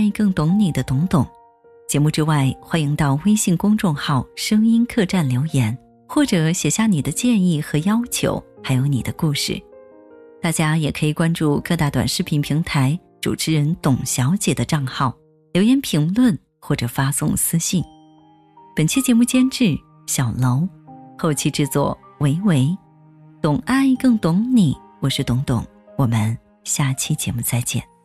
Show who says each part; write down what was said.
Speaker 1: 爱更懂你的董董。节目之外，欢迎到微信公众号声音客栈留言，或者写下你的建议和要求，还有你的故事。大家也可以关注各大短视频平台主持人董小姐的账号，留言评论或者发送私信。本期节目监制小楼，后期制作维维。懂爱更懂你，我是董董，我们下期节目再见。